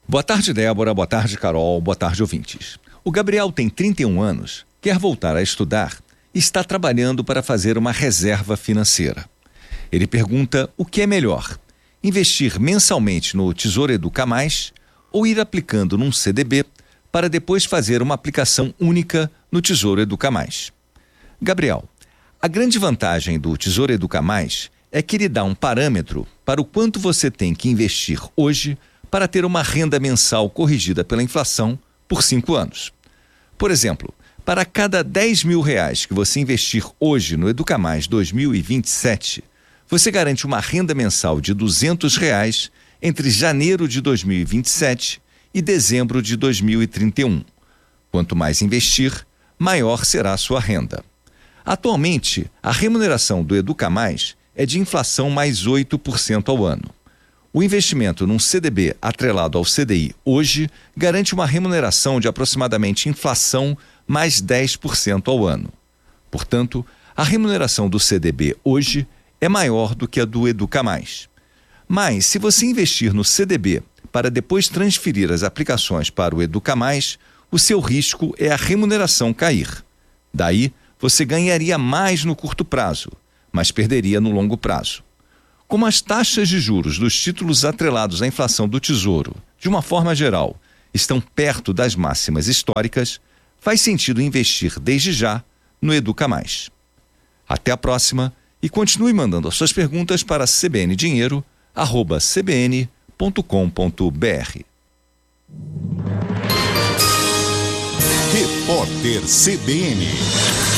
Boa tarde, Débora. Boa tarde, Carol. Boa tarde, ouvintes. O Gabriel tem 31 anos, quer voltar a estudar e está trabalhando para fazer uma reserva financeira. Ele pergunta o que é melhor, investir mensalmente no Tesouro Educa Mais ou ir aplicando num CDB para depois fazer uma aplicação única no Tesouro Educa Mais. Gabriel, a grande vantagem do Tesouro Educa Mais é que ele dá um parâmetro para o quanto você tem que investir hoje para ter uma renda mensal corrigida pela inflação por 5 anos. Por exemplo, para cada R$10.000 que você investir hoje no Educa Mais 2027, você garante uma renda mensal de R$200 entre janeiro de 2027 e dezembro de 2031. Quanto mais investir, maior será a sua renda. Atualmente, a remuneração do Educa Mais é de inflação mais 8% ao ano. O investimento num CDB atrelado ao CDI hoje garante uma remuneração de aproximadamente inflação mais 10% ao ano. Portanto, a remuneração do CDB hoje é maior do que a do Educa Mais. Mas, se você investir no CDB para depois transferir as aplicações para o Educa Mais, o seu risco é a remuneração cair. Daí, você ganharia mais no curto prazo, mas perderia no longo prazo. Como as taxas de juros dos títulos atrelados à inflação do Tesouro, de uma forma geral, estão perto das máximas históricas, faz sentido investir desde já no Educa Mais. Até a próxima e continue mandando as suas perguntas para cbndinheiro@cbn.com.br. Repórter CBN